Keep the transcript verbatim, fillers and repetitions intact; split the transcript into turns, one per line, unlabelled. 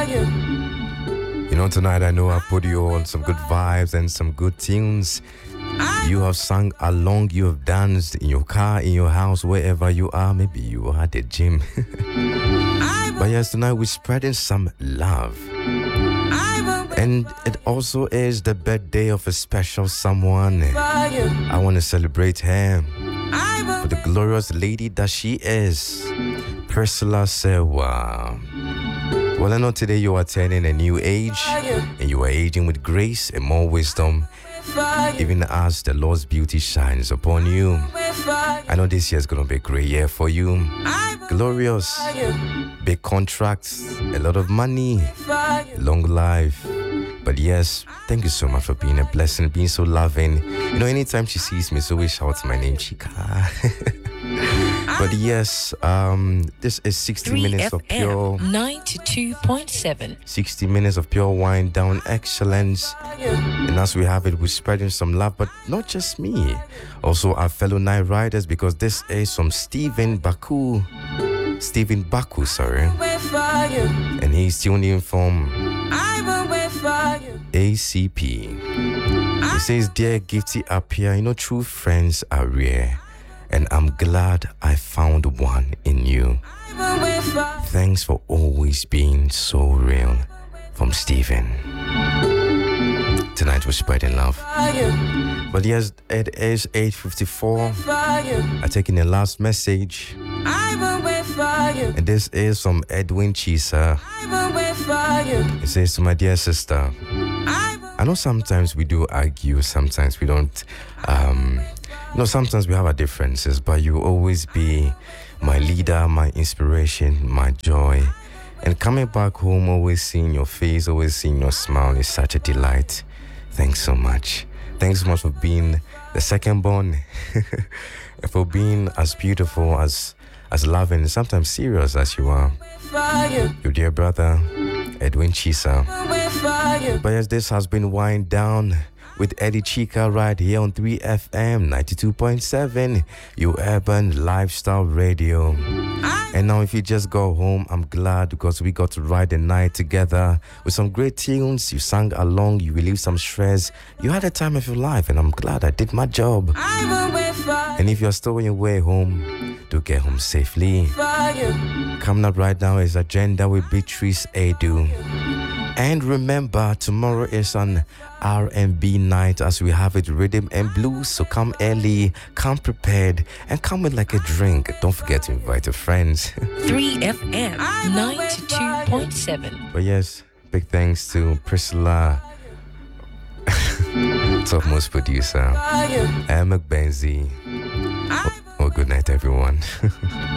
You know, tonight I know I put you on some good vibes and some good tunes. You have sung along, you have danced in your car, in your house, wherever you are. Maybe you are at the gym. But yes, tonight we're spreading some love. And it also is the birthday of a special someone. I want to celebrate her for the glorious lady that she is, Priscilla Sewa. Well, I know today you are turning a new age, and you are aging with grace and more wisdom, even as the Lord's beauty shines upon you. I know this year is going to be a great year for you. Glorious, big contracts, a lot of money, long life. But yes, thank you so much for being a blessing, being so loving. You know, anytime she sees me, she always shouts my name, Chica. But yes, um, this is sixty minutes of pure
ninety-two point seven.
sixty minutes of pure wine down excellence. And as we have it, we're spreading some love, but not just me, also our fellow night riders, because this is from Stephen Baku. Stephen Baku, sorry. And he's tuning in from A C P. He says, "Dear Gifty Apia, you know, true friends are rare, and I'm glad I found one in you. Thanks for always being so real." From Stephen. Tonight we're spreading love. But yes, it is eight fifty-four. I'm taking the last message. And this is from Edwin Chisa. It says, "To my dear sister, I know sometimes we do argue, sometimes we don't. Um, you know, sometimes we have our differences, but you always be my leader, my inspiration, my joy. And coming back home, always seeing your face, always seeing your smile is such a delight. Thanks so much. Thanks so much for being the second born, for being as beautiful, as as loving, and sometimes serious as you are. Your dear brother, Edwin Chisa." But yes, this has been Wind Down with Eddie Chica right here on three F M ninety-two point seven, your urban lifestyle radio. And now if you just go home, I'm glad because we got to ride the night together with some great tunes. You sang along, you relieved some stress. You had a time of your life, and I'm glad I did my job. And if you're still on your way home, do get home safely. Coming up right now is Agenda with Beatrice Edu. And remember, tomorrow is an R and B night as we have it rhythm and blues. So come early, come prepared, and come with like a drink. Don't forget to invite your friends.
three F M ninety-two point seven.
But yes, big thanks to Priscilla, topmost producer, and McBenzie. Well, good night, everyone.